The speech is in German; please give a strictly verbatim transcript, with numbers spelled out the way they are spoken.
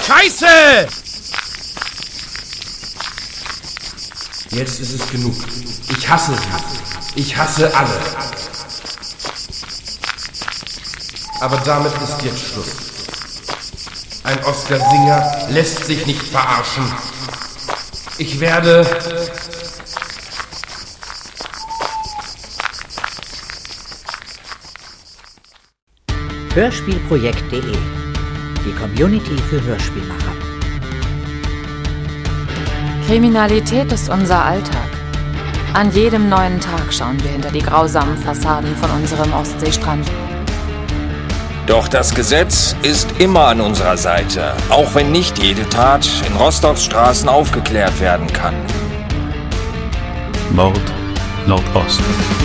Scheiße! Jetzt ist es genug. Ich hasse sie. Ich hasse alle. Aber damit ist jetzt Schluss. Ein Oscar-Singer lässt sich nicht verarschen. Ich werde... Hörspielprojekt punkt de, die Community für Hörspielmacher. Kriminalität ist unser Alltag. An jedem neuen Tag schauen wir hinter die grausamen Fassaden von unserem Ostseestrand. Doch das Gesetz ist immer an unserer Seite, auch wenn nicht jede Tat in Rostocks Straßen aufgeklärt werden kann. Mord Nordost.